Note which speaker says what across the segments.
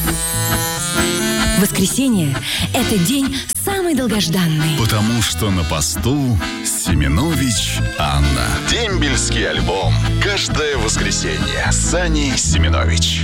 Speaker 1: Воскресенье – это день самый долгожданный.
Speaker 2: Потому что на посту Семенович Анна. Дембельский альбом. Каждое воскресенье с Аней Семенович.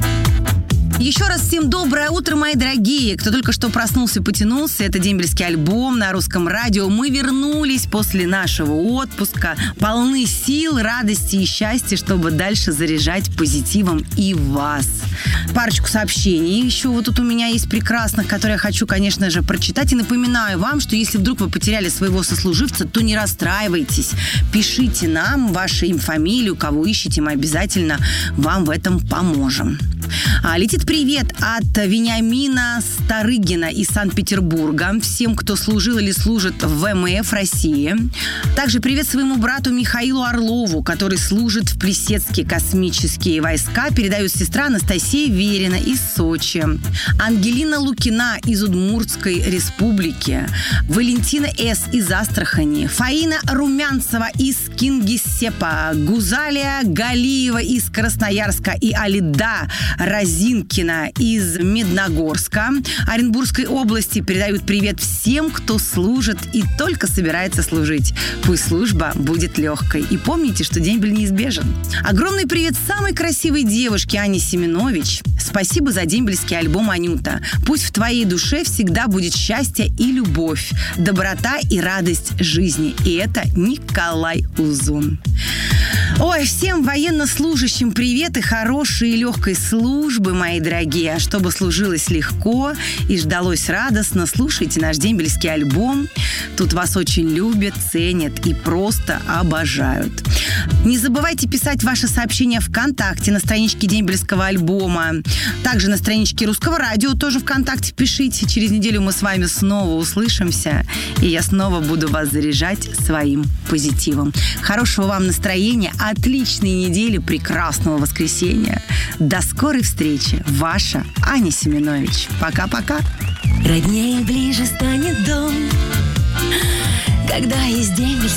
Speaker 3: Еще раз всем доброе утро, мои дорогие. Кто только что проснулся и потянулся, это дембельский альбом на русском радио. Мы вернулись после нашего отпуска, полны сил, радости и счастья, чтобы дальше заряжать позитивом и вас. Парочку сообщений еще вот тут у меня есть прекрасных, которые я хочу, конечно же, прочитать. И напоминаю вам, что если вдруг вы потеряли своего сослуживца, то не расстраивайтесь. Пишите нам ваши фамилию, кого ищете, мы обязательно вам в этом поможем. Летит привет от Вениамина Старыгина из Санкт-Петербурга. Всем, кто служил или служит в ВМФ России. Также привет своему брату Михаилу Орлову, который служит в Плесецкие космические войска. Передает сестра Анастасия Верина из Сочи. Ангелина Лукина из Удмуртской республики. Валентина С. из Астрахани. Фаина Румянцева из Кингисеппа. Гузалия Галиева из Красноярска и Алида Разинкина из Медногорска, Оренбургской области передают привет всем, кто служит и только собирается служить. Пусть служба будет легкой. И помните, что дембель неизбежен. Огромный привет самой красивой девушке Ане Семенович. Спасибо за дембельский альбом, Анюта. Пусть в твоей душе всегда будет счастье и любовь, доброта и радость жизни. И это Николай Узун. Ой, всем военнослужащим привет и хорошей и легкой службы, мои дорогие. А чтобы служилось легко и ждалось радостно, слушайте наш дембельский альбом. Тут вас очень любят, ценят и просто обожают. Не забывайте писать ваши сообщения ВКонтакте на страничке дембельского альбома. Также на страничке Русского радио тоже ВКонтакте пишите. Через неделю мы с вами снова услышимся, и я снова буду вас заряжать своим позитивом. Хорошего вам настроения, отличной недели, прекрасного воскресенья. До скорой встречи. Ваша Аня Семенович. Пока-пока.
Speaker 1: Роднее ближе станет дом, когда есть дембель.